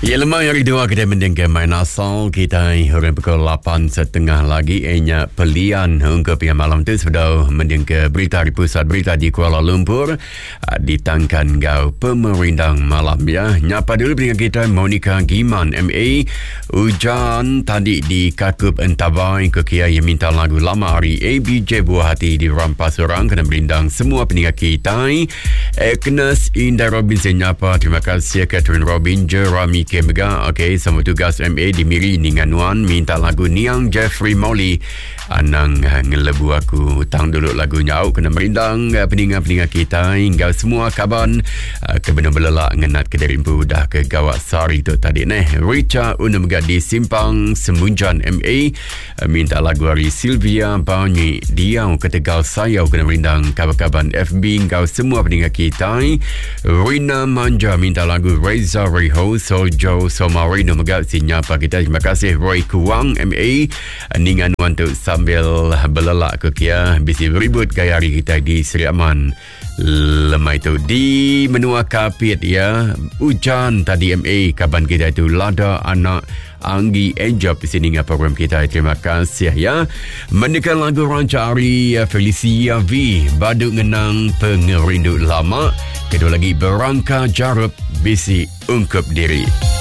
Ya, lemah hari dua kita mendengar main asal kita hari pukul 8.30 lagi pelian untuk pihak malam tu sudah mendengar berita di pusat berita di Kuala Lumpur ditangkan gau pemerintah malam ya. Nyapa dulu dengan kita Monica Giman MA. Hujan tadi di Kakup Entabai ke Kia yang minta lagu lama hari ABJ Buah Hati di Rampas orang kena berindang semua pendengar kita. Agnes Indah Robinson nyapa, terima kasih Catherine Robin Jerami Kemega. Okey, sama tugas MA di Miri Ninganuan minta lagu Niang Jeffrey Molly anang ngelebu aku tang dulu lagunya au kena merindang pendengar-pendengar kita hingga semua kaban kebenar belelak ngenat ke dari impu dah ke Gawat Sari tu tadi Richa Unamga di Simpang Semunjan MA minta lagu hari Sylvia Banyi Diau ketegal saya kena merindang kabar-kabar FB hingga semua pendengar kita. Rina Manja minta lagu Reza Reho Sojo Somarino Megat sinyapa kita. Terima kasih Roy Kuang MA ningan untuk sambil belelak ke Kia bisi beribut gaya hari kita di Seri Aman lemah itu di menua kapit ya. Hujan tadi MA kaban kita itu lada anak Anggi Enjoy di sini dengan program kita. Terima kasih ya. Mendengar lagu Ranca Ari Felicia V Baduk Ngenang Pengerindu Lama. Kedua lagi Berangka Jarub Bisi Ungkap Diri.